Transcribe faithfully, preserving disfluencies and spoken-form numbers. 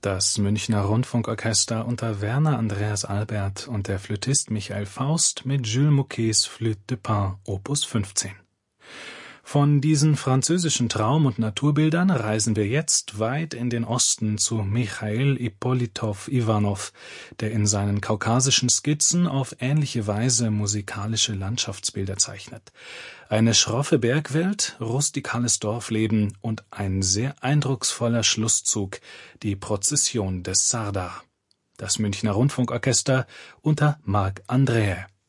Das Münchner Rundfunkorchester unter Werner Andreas Albert und der Flötist Michael Faust mit Jules Mouquets Flûte de Pan, Opus fünfzehn. Von diesen französischen Traum- und Naturbildern reisen wir jetzt weit in den Osten zu Michail Ippolitow-Iwanow, der in seinen kaukasischen Skizzen auf ähnliche Weise musikalische Landschaftsbilder zeichnet. Eine schroffe Bergwelt, rustikales Dorfleben und ein sehr eindrucksvoller Schlusszug, die Prozession des Sardar. Das Münchner Rundfunkorchester unter Marc Andreae.